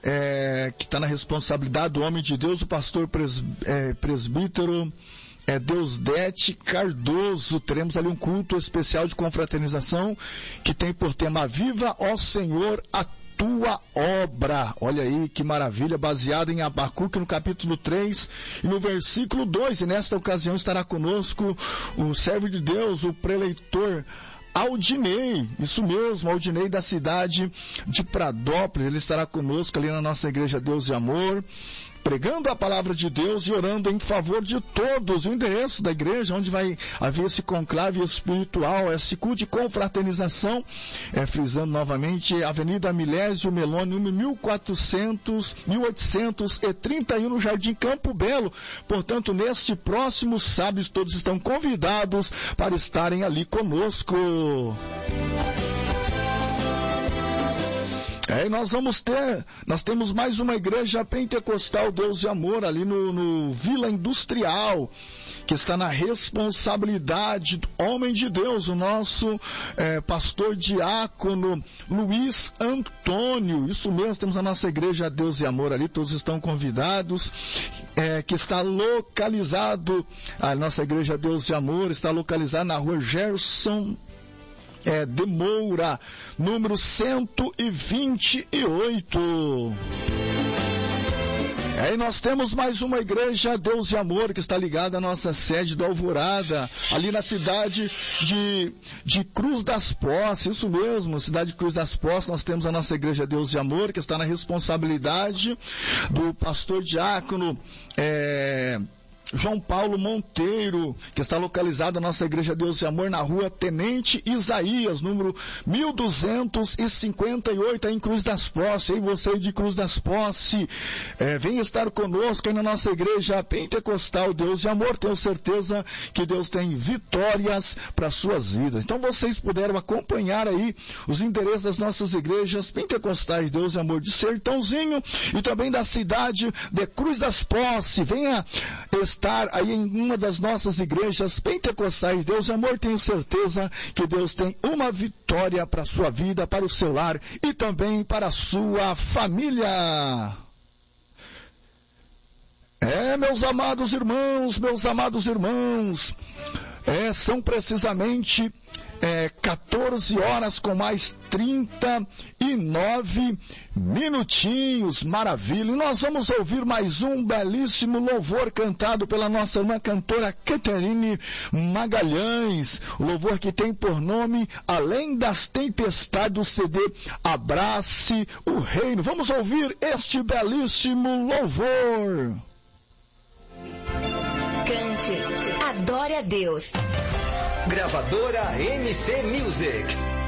que está na responsabilidade do homem de Deus, o pastor presbítero Deusdete Cardoso. Teremos ali um culto especial de confraternização que tem por tema Viva, ó Senhor, a tua obra. Olha aí que maravilha, baseada em Abacuque no capítulo 3 e no versículo 2. E nesta ocasião estará conosco o servo de Deus, o preleitor Aldinei, isso mesmo, Aldinei da cidade de Pradópolis. Ele estará conosco ali na nossa igreja Deus e Amor, pregando a palavra de Deus e orando em favor de todos. O endereço da igreja, onde vai haver esse conclave espiritual, esse culto de confraternização, frisando novamente, Avenida Milésio Meloni, número 1831, no Jardim Campo Belo. Portanto, neste próximo sábado, todos estão convidados para estarem ali conosco. Nós temos mais uma igreja pentecostal Deus e Amor ali no Vila Industrial, que está na responsabilidade do homem de Deus, o nosso pastor diácono Luiz Antônio. Isso mesmo, temos a nossa igreja Deus e Amor ali, todos estão convidados, que está localizado, a nossa igreja Deus e Amor está localizada na rua Gerson de Moura, número 128. Aí nós temos mais uma igreja Deus e Amor que está ligada à nossa sede do Alvorada, ali na cidade de Cruz das Poças. Isso mesmo, cidade de Cruz das Poças. Nós temos a nossa igreja Deus e Amor, que está na responsabilidade do pastor diácono João Paulo Monteiro, que está localizada a nossa igreja Deus e Amor na rua Tenente Isaías, número 1258, aí em Cruz das Poças. E você de Cruz das Poças, vem estar conosco aí na nossa igreja pentecostal Deus e Amor. Tenho certeza que Deus tem vitórias para suas vidas. Então vocês puderam acompanhar aí os endereços das nossas igrejas pentecostais Deus e Amor de Sertãozinho e também da cidade de Cruz das Poças. Venha estar aí em uma das nossas igrejas pentecostais Deus e Amor. Tenho certeza que Deus tem uma vitória para a sua vida, para o seu lar e também para a sua família. Meus amados irmãos, são precisamente 14 horas com mais 39 minutinhos, maravilha. E nós vamos ouvir mais um belíssimo louvor cantado pela nossa irmã cantora Caterine Magalhães, o louvor que tem por nome Além das Tempestades, do CD Abrace o Reino. Vamos ouvir este belíssimo louvor. Cante, adore a Deus. Gravadora MC Music.